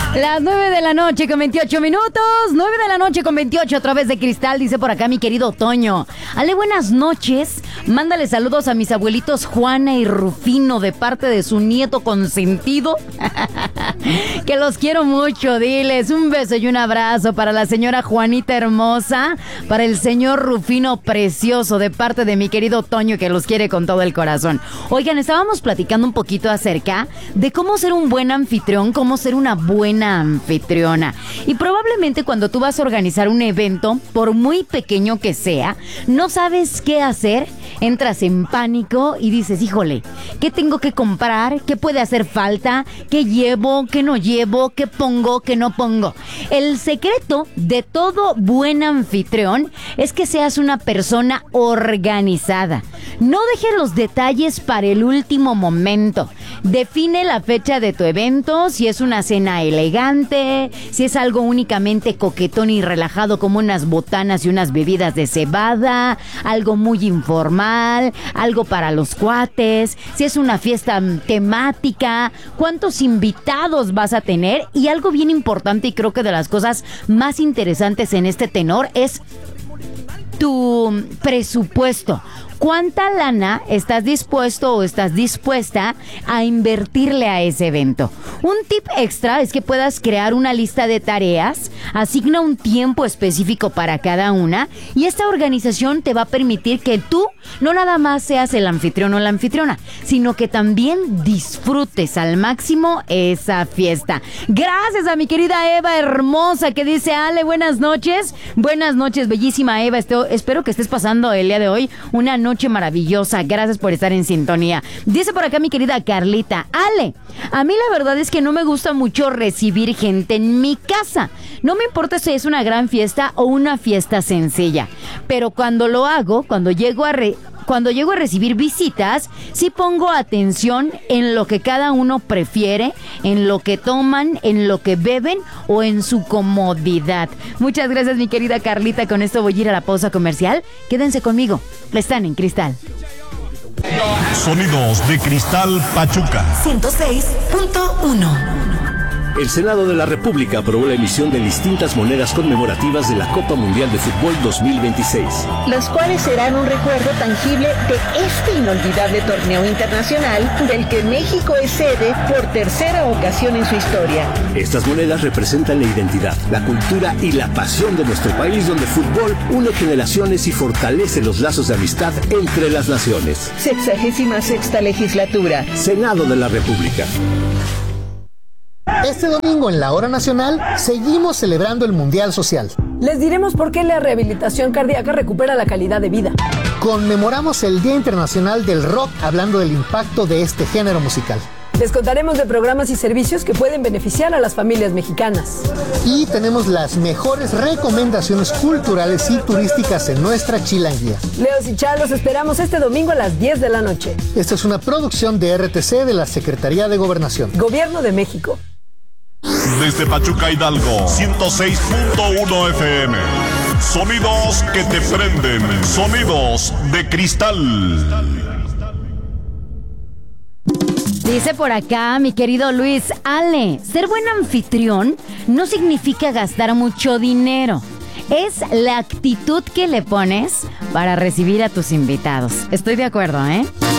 Las 9 de la noche con 28 minutos. 9 de la noche con 28 a través de Cristal, dice por acá mi querido Toño. Ale, buenas noches. Mándale saludos a mis abuelitos Juana y Rufino de parte de su nieto consentido. Que los quiero mucho, diles. Un beso y un abrazo para la señora Juanita hermosa, para el señor Rufino precioso de parte de mi querido Toño, que los quiere con todo el corazón. Oigan, estábamos platicando un poquito acerca de cómo ser un buen anfitrión, cómo ser una buena anfitriona. Y probablemente cuando tú vas a organizar un evento, por muy pequeño que sea, no sabes qué hacer, entras en pánico y dices, híjole, ¿qué tengo que comprar? ¿Qué puede hacer falta? ¿Qué llevo? ¿Qué no llevo? ¿Qué pongo? ¿Qué no pongo? El secreto de todo buen anfitrión es que seas una persona organizada. No dejes los detalles para el último momento. Define la fecha de tu evento, si es una cena elegante, si es algo únicamente coquetón y relajado como unas botanas y unas bebidas de cebada, algo muy informal, algo para los cuates, si es una fiesta temática, cuántos invitados vas a tener, y algo bien importante y creo que de las cosas más interesantes en este tenor es tu presupuesto. ¿Cuánta lana estás dispuesto o estás dispuesta a invertirle a ese evento? Un tip extra es que puedas crear una lista de tareas, asigna un tiempo específico para cada una y esta organización te va a permitir que tú no nada más seas el anfitrión o la anfitriona, sino que también disfrutes al máximo esa fiesta. Gracias a mi querida Eva hermosa que dice, Ale, buenas noches. Buenas noches, bellísima Eva. Espero que estés pasando el día de hoy una noche maravillosa. Gracias por estar en sintonía. Dice por acá mi querida Carlita, Ale, a mí la verdad es que no me gusta mucho recibir gente en mi casa. No me importa si es una gran fiesta o una fiesta sencilla, pero cuando lo hago, cuando llego a recibir visitas, sí pongo atención en lo que cada uno prefiere, en lo que toman, en lo que beben o en su comodidad. Muchas gracias, mi querida Carlita. Con esto voy a ir a la pausa comercial. Quédense conmigo. Están en Cristal. Sonidos de Cristal Pachuca 106.1. El Senado de la República aprobó la emisión de distintas monedas conmemorativas de la Copa Mundial de Fútbol 2026. Las cuales serán un recuerdo tangible de este inolvidable torneo internacional del que México es sede por tercera ocasión en su historia. Estas monedas representan la identidad, la cultura y la pasión de nuestro país, donde el fútbol une generaciones y fortalece los lazos de amistad entre las naciones. 66ª legislatura. Senado de la República. Este domingo en la Hora Nacional seguimos celebrando el Mundial Social. Les diremos por qué la rehabilitación cardíaca recupera la calidad de vida. Conmemoramos el Día Internacional del Rock hablando del impacto de este género musical. Les contaremos de programas y servicios que pueden beneficiar a las familias mexicanas. Y tenemos las mejores recomendaciones culturales y turísticas en nuestra chilanguía. Leos y Char, los esperamos este domingo a las 10 de la noche. Esta es una producción de RTC de la Secretaría de Gobernación. Gobierno de México. Desde Pachuca, Hidalgo, 106.1 FM. Sonidos que te prenden. Sonidos de Cristal. Dice por acá mi querido Luis, Ale, ser buen anfitrión no significa gastar mucho dinero. Es la actitud que le pones para recibir a tus invitados. Estoy de acuerdo, ¿eh?